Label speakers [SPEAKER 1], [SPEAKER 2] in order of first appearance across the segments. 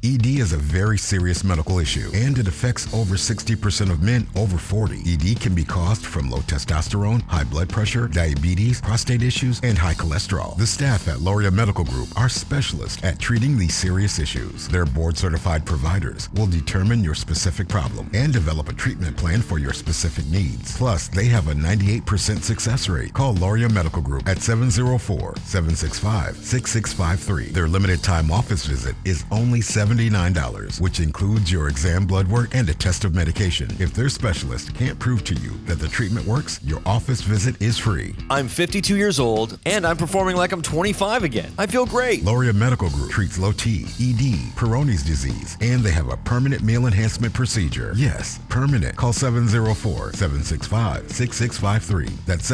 [SPEAKER 1] ED is a very serious medical issue, and it affects over 60% of men over 40. ED can be caused from low testosterone, high blood pressure, diabetes, prostate issues, and high cholesterol. The staff at Loria Medical Group are specialists at treating these serious issues. Their board-certified providers will determine your specific problem and develop a treatment plan for your specific needs. Plus, they have a 98% success rate. Call Loria Medical Group at 704-765-6653. Their limited time office visit is only $79, which includes your exam, blood work, and a test of medication. If their specialist can't prove to you that the treatment works, your office visit is free.
[SPEAKER 2] I'm 52 years old, and I'm performing like I'm 25 again. I feel great.
[SPEAKER 1] Loria Medical Group treats low T, ED, Peyronie's disease, and they have a permanent meal enhancement procedure. Yes, permanent. Call 704-765-6653. That's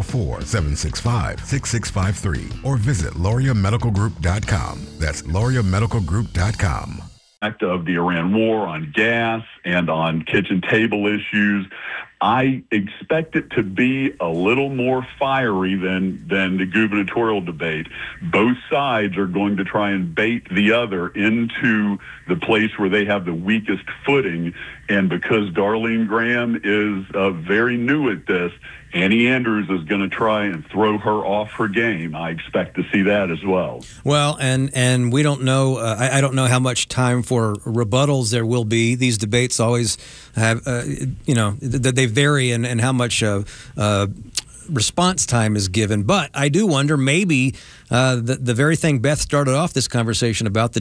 [SPEAKER 1] 704-765-6653. Or visit LoriaMedicalGroup.com. That's LoriaMedicalGroup.com.
[SPEAKER 3] Of the Iran war on gas and on kitchen table issues. I expect it to be a little more fiery than the gubernatorial debate. Both sides are going to try and bait the other into the place where they have the weakest footing. And because Darlene Graham is very new at this, Annie Andrews is going to try and throw her off her game. I expect to see that as well.
[SPEAKER 4] Well, and we don't know. I don't know how much time for rebuttals there will be. These debates always have, they vary in how much response time is given. But I do wonder, maybe the very thing Beth started off this conversation about,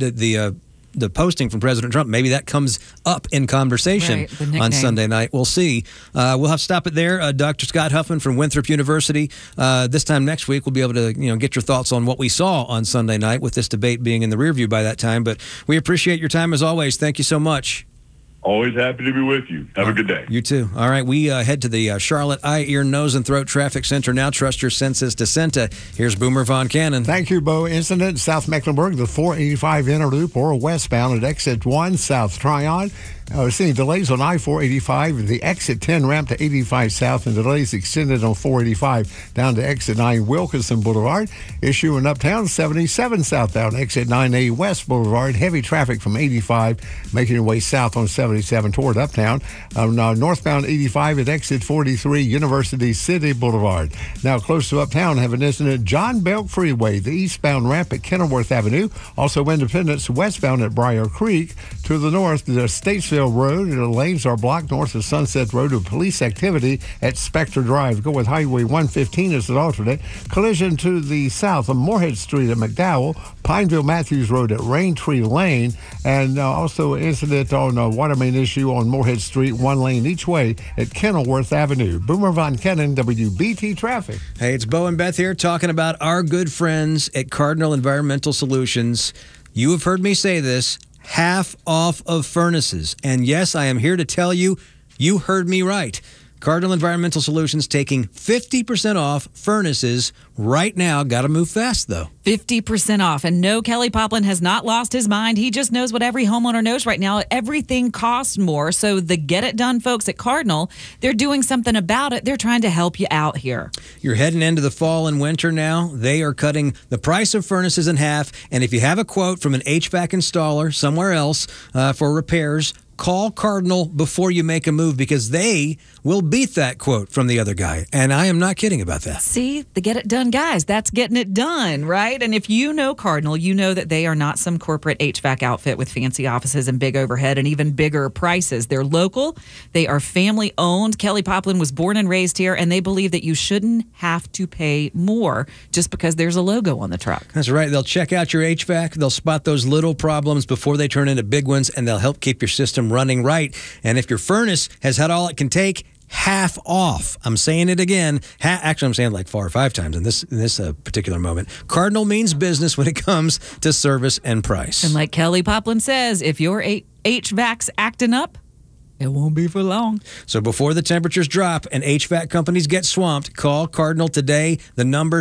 [SPEAKER 4] the posting from President Trump, maybe that comes up in conversation on Sunday night. We'll see. We'll have to stop it there. Dr. Scott Huffman from Winthrop University. This time next week, we'll be able to get your thoughts on what we saw on Sunday night, with this debate being in the rear view by that time. But we appreciate your time as always. Thank you so much.
[SPEAKER 3] Always happy to be with you. Have a good day.
[SPEAKER 4] You too. All right, we head to the Charlotte Eye, Ear, Nose, and Throat Traffic Center now. Trust your senses to CENTA. Here's Boomer Von Cannon.
[SPEAKER 5] Thank you, Bo. Incident South Mecklenburg, the 485 inner loop or westbound at exit 1 South Tryon. We're seeing delays on I-485, the exit 10 ramp to 85 South, and delays extended on 485 down to exit 9 Wilkinson Boulevard. Issue in Uptown, 77 southbound, exit 9A West Boulevard. Heavy traffic from 85 making your way south on 77 toward Uptown. Northbound 85 at exit 43 University City Boulevard. Now close to Uptown, have an incident. John Belk Freeway, the eastbound ramp at Kenilworth Avenue. Also Independence westbound at Briar Creek. To the north, the Statesville Road. The lanes are blocked north of Sunset Road with police activity at Spectre Drive. Go with Highway 115 as an alternate. Collision to the south of Moorhead Street at McDowell. Pineville Matthews Road at Raintree Lane. And also an incident on a water main issue on Moorhead Street, one lane each way at Kenilworth Avenue. Boomer Von Cannon, WBT Traffic.
[SPEAKER 4] Hey, it's Bo and Beth here talking about our good friends at Cardinal Environmental Solutions. You have heard me say this. Half off of furnaces. And yes, I am here to tell you, you heard me right. Cardinal Environmental Solutions taking 50% off furnaces right now. Got to move fast, though.
[SPEAKER 6] 50% off. And no, Kelly Poplin has not lost his mind. He just knows what every homeowner knows right now. Everything costs more. So the Get It Done folks at Cardinal, they're doing something about it. They're trying to help you out here.
[SPEAKER 4] You're heading into the fall and winter now. They are cutting the price of furnaces in half. And if you have a quote from an HVAC installer somewhere else for repairs, call Cardinal before you make a move, because they will beat that quote from the other guy. And I am not kidding about that.
[SPEAKER 6] See, the Get It Done guys, that's getting it done, right? And if you know Cardinal, you know that they are not some corporate HVAC outfit with fancy offices and big overhead and even bigger prices. They're local. They are family owned. Kelly Poplin was born and raised here, and they believe that you shouldn't have to pay more just because there's a logo on the truck.
[SPEAKER 4] That's right. They'll check out your HVAC. They'll spot those little problems before they turn into big ones, and they'll help keep your system running right. And if your furnace has had all it can take, half off. I'm saying it again. Actually, I'm saying it like 4 or 5 times in this particular moment. Cardinal means business when it comes to service and price.
[SPEAKER 6] And like Kelly Poplin says, if your HVAC's acting up, it won't be for long.
[SPEAKER 4] So before the temperatures drop and HVAC companies get swamped, call Cardinal today. The number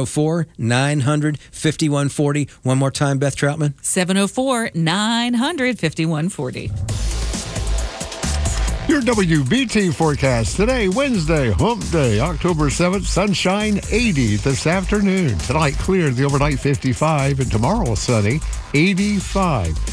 [SPEAKER 4] 704-900-5140. One more time, Beth Troutman.
[SPEAKER 6] 704-900-5140.
[SPEAKER 5] Your WBT forecast today, Wednesday, Hump Day, October 7th, sunshine 80 this afternoon. Tonight clear, the overnight 55, and tomorrow sunny 85.